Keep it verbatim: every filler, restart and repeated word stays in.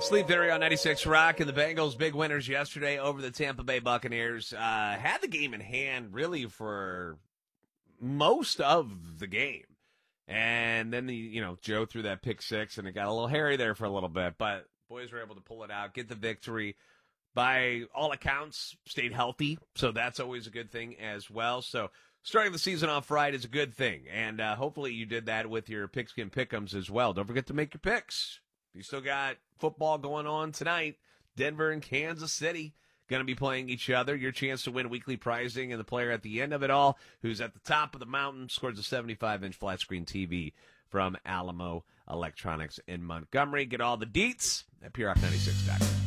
Sleep Theory on ninety-six Rock, and the Bengals big winners yesterday over the Tampa Bay Buccaneers. Uh, had the game in hand really for most of the game. And then, the you know, Joe threw that pick six, and it got a little hairy there for a little bit. But boys were able to pull it out, get the victory. By all accounts, stayed healthy, so that's always a good thing as well. So starting the season off right is a good thing, and uh, hopefully you did that with your Pigskin Pick'ems as well. Don't forget to make your picks. You still got football going on tonight. Denver and Kansas City going to be playing each other. Your chance to win weekly prizing, and the player at the end of it all, who's at the top of the mountain, scores a seventy-five inch flat screen T V from Alamo Electronics in Montgomery. Get all the deets at P R Rock ninety-six dot com.